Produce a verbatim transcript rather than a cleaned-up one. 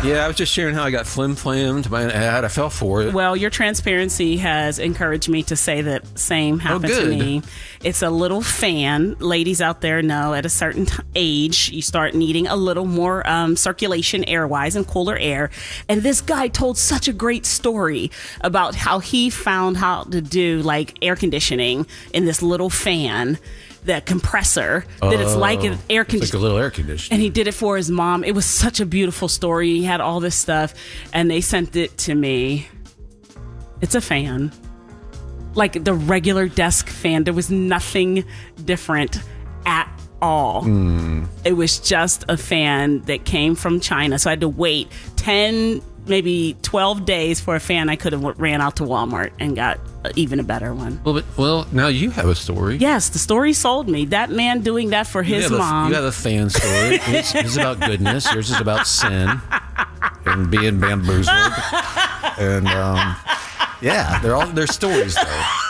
Yeah, I was just sharing how I got flim-flammed by an ad. I fell for it. Well, your transparency has encouraged me to say that same happened Oh, to good. me. It's a little fan. Ladies out there know at a certain t- age, you start needing a little more um, circulation air-wise and cooler air. And this guy told such a great story about how he found how to do like air conditioning in this little fan, that compressor, that it's like an air It's like a conditioner. little air conditioner. And he did it for his mom. It was such a beautiful story. He had all this stuff, and they sent it to me. It's a fan. Like the regular desk fan. There was nothing different at all. Mm. It was just a fan that came from China. So I had to wait ten, maybe twelve days for a fan. I could have ran out to Walmart and got even a better one. Well, but, well, now you have a story. Yes, the story sold me. That man doing that for You his have a- mom. you have a fan story. His, his is about goodness. Yours is about sin and being bamboozled. And um, yeah, they're all they're stories though.